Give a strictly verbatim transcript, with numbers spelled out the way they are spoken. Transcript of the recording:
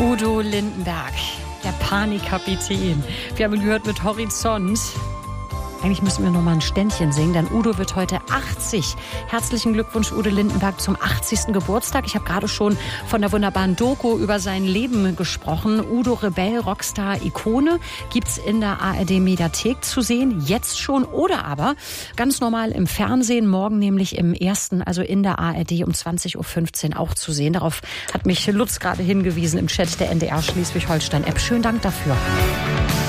Udo Lindenberg, der Panikkapitän. Wir haben ihn gehört mit Horizont. Eigentlich müssen wir noch mal ein Ständchen singen, denn Udo wird heute achtzig. Herzlichen Glückwunsch, Udo Lindenberg, zum achtzigsten Geburtstag. Ich habe gerade schon von der wunderbaren Doku über sein Leben gesprochen. Udo Rebell, Rockstar, Ikone, gibt's in der A R D-Mediathek zu sehen, jetzt schon oder aber ganz normal im Fernsehen, morgen nämlich im ersten, also in der A R D um zwanzig Uhr fünfzehn auch zu sehen. Darauf hat mich Lutz gerade hingewiesen im Chat der N D R Schleswig-Holstein-App. Schönen Dank dafür.